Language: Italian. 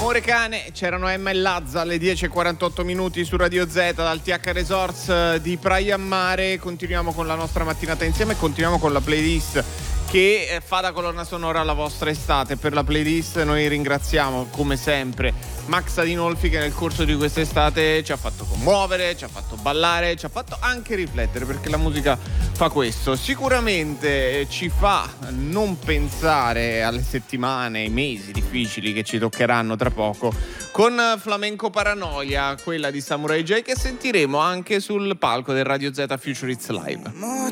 Amore cane, c'erano Emma e Lazza alle 10:48 minuti su Radio Z dal TH Resorts di Praia Mare. Continuiamo con la nostra mattinata insieme e continuiamo con la playlist che fa da colonna sonora alla vostra estate. Per la playlist noi ringraziamo come sempre Max Adinolfi, che nel corso di quest'estate ci ha fatto commuovere, ci ha fatto ballare, ci ha fatto anche riflettere, perché la musica fa questo. Sicuramente ci fa non pensare alle settimane, ai mesi difficili che ci toccheranno tra poco, con Flamenco Paranoia, quella di Samurai J, che sentiremo anche sul palco del Radio Z Future Hits Live.